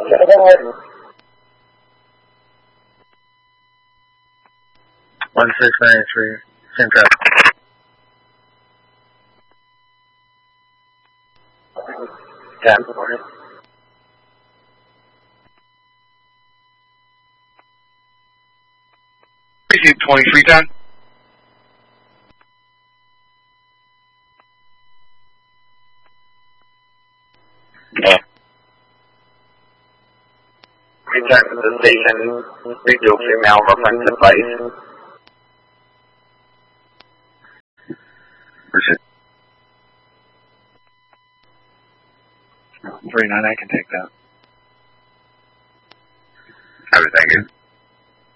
1693, same traffic. Yeah, good morning. 2310. Yeah. Return to the station, radio female reference advice. Where's it? 39, I can take that. I was thinking.